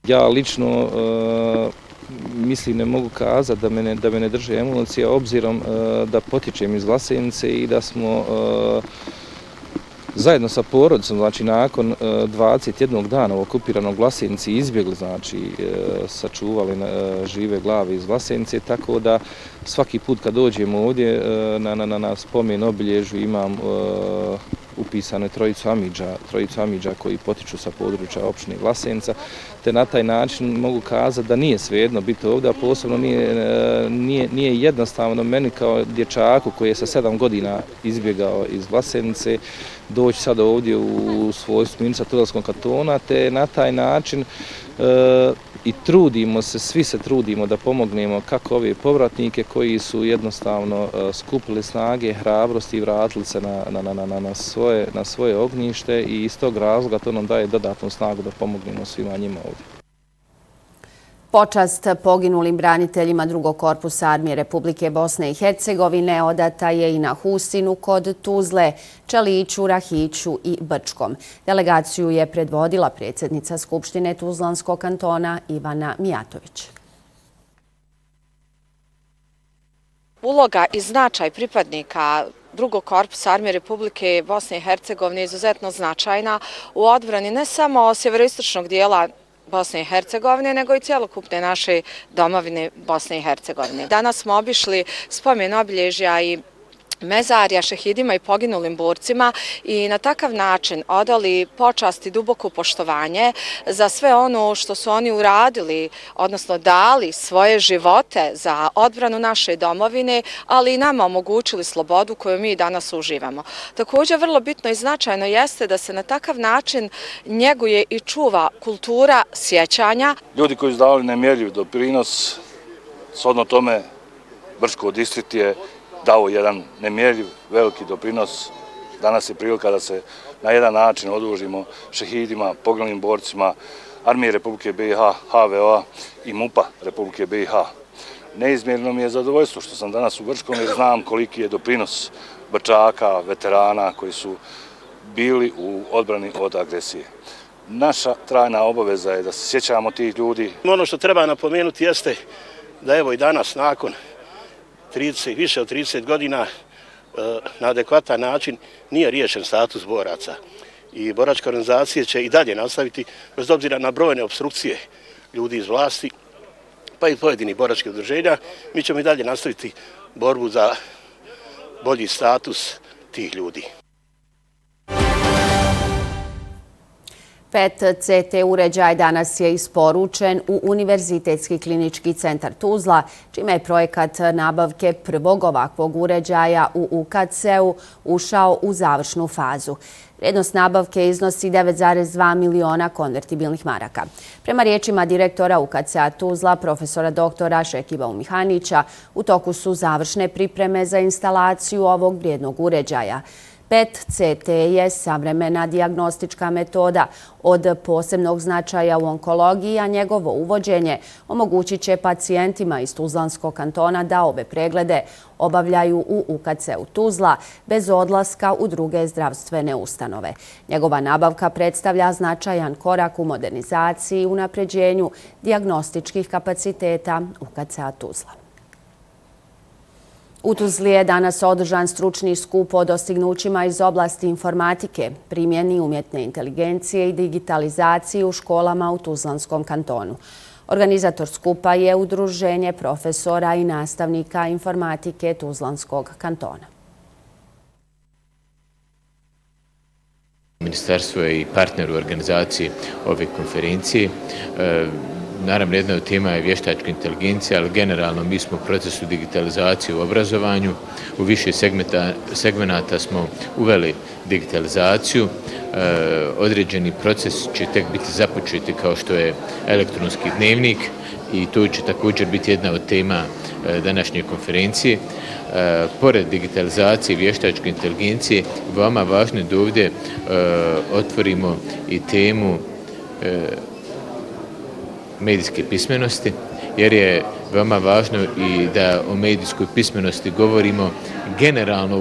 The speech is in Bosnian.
Ja lično mislim, ne mogu kazati da me ne drže emocije, obzirom da potičem iz Vlasenice i da smo zajedno sa porodicom, znači nakon 21 dana u okupiranog Vlasenici izbjegli, znači sačuvali žive glave iz Vlasenice, tako da svaki put kad dođemo ovdje na spomen obilježju imam upisane trojicu Amidža koji potiču sa područja opštine Vlasenica, te na taj način mogu kazati da nije svejedno biti ovdje, a posebno nije jednostavno meni kao dječaku koji je sa 7 godina izbjegao iz Vlasenice doći sad ovdje u svojstvu ministra Tuzlanskog kantona, te na taj način i trudimo se, svi se trudimo da pomognemo kako ove povratnike koji su jednostavno skupili snage, hrabrosti i vratili se na svoje ognjište i iz tog razloga to nam daje dodatnu snagu da pomognemo svima njima ovdje. Počast poginulim braniteljima drugog korpusa Armije Republike Bosne i Hercegovine odata je i na Husinu kod Tuzle, Čeliću, Rahiću i Brčkom. Delegaciju je predvodila predsjednica Skupštine Tuzlanskog kantona Ivana Mijatović. Uloga i značaj pripadnika drugog korpusa Armije Republike Bosne i Hercegovine je izuzetno značajna u odbrani ne samo sjeveroistočnog dijela Bosne i Hercegovine, nego i cjelokupne naše domovine Bosne i Hercegovine. Danas smo obišli spomen obilježja i mezarja šehidima i poginulim borcima i na takav način odali počast i duboko poštovanje za sve ono što su oni uradili, odnosno dali svoje živote za odbranu naše domovine, ali i nama omogućili slobodu koju mi danas uživamo. Također, vrlo bitno i značajno jeste da se na takav način njeguje i čuva kultura sjećanja. Ljudi koji su dali nemjerljiv doprinos, shodno tome Brčko distrikt je dao jedan nemjerljiv veliki doprinos. Danas je prilika da se na jedan način odužimo šehidima, poginulim borcima Armije Republike BiH, HVO-a i MUP-a Republike BiH. Neizmjerno mi je zadovoljstvo što sam danas u Brčkom jer znam koliki je doprinos Brčaka, veterana koji su bili u odbrani od agresije. Naša trajna obaveza je da se sjećamo tih ljudi. Ono što treba napomenuti jeste da evo i danas nakon više od 30 godina na adekvatan način nije riješen status boraca. I boračke organizacije će i dalje nastaviti, bez obzira na brojne opstrukcije ljudi iz vlasti, pa i pojedinih boračkih udruženja, mi ćemo i dalje nastaviti borbu za bolji status tih ljudi. PET-CT uređaj danas je isporučen u Univerzitetski klinički centar Tuzla, čime je projekat nabavke prvog ovakvog uređaja u UKC-u ušao u završnu fazu. Vrijednost nabavke iznosi 9,2 miliona konvertibilnih maraka. Prema riječima direktora UKC-a Tuzla, profesora doktora Šekiba Umihanića, u toku su završne pripreme za instalaciju ovog vrijednog uređaja. PET-CT je savremena dijagnostička metoda od posebnog značaja u onkologiji, a njegovo uvođenje omogućit će pacijentima iz Tuzlanskog kantona da ove preglede obavljaju u UKC-u Tuzla bez odlaska u druge zdravstvene ustanove. Njegova nabavka predstavlja značajan korak u modernizaciji i unapređenju dijagnostičkih kapaciteta UKC-a Tuzla. U Tuzli je danas održan stručni skup o dostignućima iz oblasti informatike, primjeni umjetne inteligencije i digitalizaciji u školama u Tuzlanskom kantonu. Organizator skupa je Udruženje profesora i nastavnika informatike Tuzlanskog kantona. Ministarstvo je i partner u organizaciji ove konferencije. Naravno, jedna od tema je vještačka inteligencija, ali generalno mi smo u procesu digitalizacije u obrazovanju. U više segmenata smo uveli digitalizaciju. Određeni proces će tek biti započeti kao što je elektronski dnevnik i to će također biti jedna od tema današnje konferencije. Pored digitalizacije i vještačke inteligencije, veoma važno je da ovdje otvorimo i temu medijske pismenosti, jer je veoma važno i da o medijskoj pismenosti govorimo generalno